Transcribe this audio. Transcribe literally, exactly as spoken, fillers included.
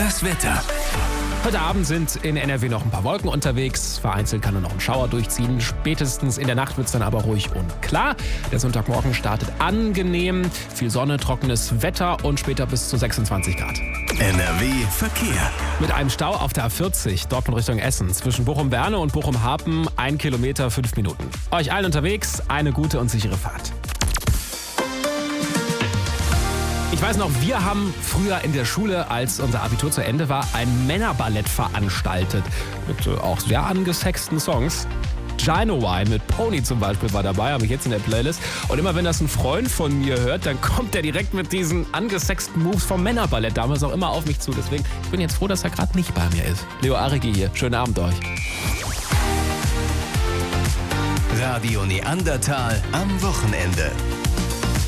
Das Wetter. Heute Abend sind in N R W noch ein paar Wolken unterwegs. Vereinzelt kann dann noch ein Schauer durchziehen. Spätestens in der Nacht wird es dann aber ruhig und klar. Der Sonntagmorgen startet angenehm. Viel Sonne, trockenes Wetter und später bis zu sechsundzwanzig Grad. N R W Verkehr. Mit einem Stau auf der A vierzig, Dortmund Richtung Essen. Zwischen Bochum-Berne und Bochum-Harpen ein Kilometer, fünf Minuten. Euch allen unterwegs eine gute und sichere Fahrt. Ich weiß noch, wir haben früher in der Schule, als unser Abitur zu Ende war, ein Männerballett veranstaltet. Mit äh, auch sehr angesexten Songs. Genuine mit Pony zum Beispiel war dabei, habe ich jetzt in der Playlist. Und immer wenn das ein Freund von mir hört, dann kommt er direkt mit diesen angesexten Moves vom Männerballett damals auch immer auf mich zu. Deswegen, ich bin jetzt froh, dass er gerade nicht bei mir ist. Leo Arigi hier. Schönen Abend euch. Radio Neandertal am Wochenende.